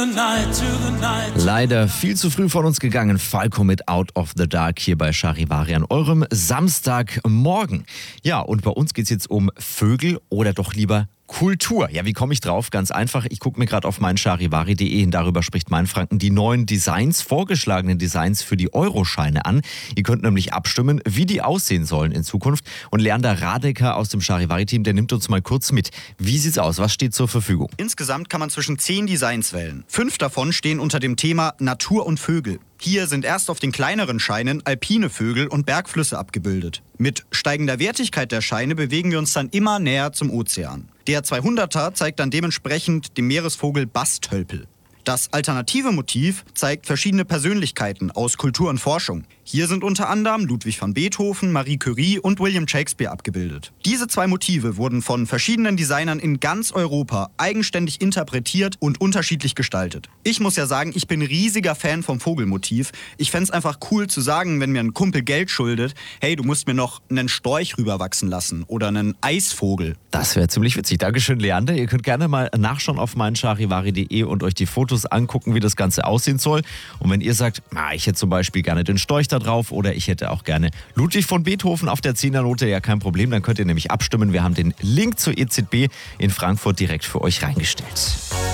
Leider viel zu früh von uns gegangen. Falco mit Out of the Dark hier bei Charivari an eurem Samstagmorgen. Ja, und bei uns geht es jetzt um Vögel oder doch lieber Kultur. Ja, wie komme ich drauf? Ganz einfach. Ich gucke mir gerade auf mein charivari.de hin. Darüber spricht Mein Franken die neuen Designs, vorgeschlagenen Designs für die Euroscheine an. Ihr könnt nämlich abstimmen, wie die aussehen sollen in Zukunft. Und Leander Radecker aus dem Charivari-Team, der nimmt uns mal kurz mit. Wie sieht's aus? Was steht zur Verfügung? Insgesamt kann man zwischen 10 Designs wählen. 5 davon stehen unter dem Thema Natur und Vögel. Hier sind erst auf den kleineren Scheinen alpine Vögel und Bergflüsse abgebildet. Mit steigender Wertigkeit der Scheine bewegen wir uns dann immer näher zum Ozean. Der 200er zeigt dann dementsprechend den Meeresvogel Bastölpel. Das alternative Motiv zeigt verschiedene Persönlichkeiten aus Kultur und Forschung. Hier sind unter anderem Ludwig van Beethoven, Marie Curie und William Shakespeare abgebildet. Diese 2 Motive wurden von verschiedenen Designern in ganz Europa eigenständig interpretiert und unterschiedlich gestaltet. Ich muss ja sagen, ich bin riesiger Fan vom Vogelmotiv. Ich fände es einfach cool zu sagen, wenn mir ein Kumpel Geld schuldet, hey, du musst mir noch einen Storch rüberwachsen lassen oder einen Eisvogel. Das wäre ziemlich witzig. Dankeschön, Leander. Ihr könnt gerne mal nachschauen auf mein charivari.de und euch die Fotos angucken, wie das Ganze aussehen soll. Und wenn ihr sagt, ich hätte zum Beispiel gerne den Storch da drauf oder ich hätte auch gerne Ludwig von Beethoven auf der 10er-Note, ja kein Problem, dann könnt ihr nämlich abstimmen. Wir haben den Link zur EZB in Frankfurt direkt für euch reingestellt.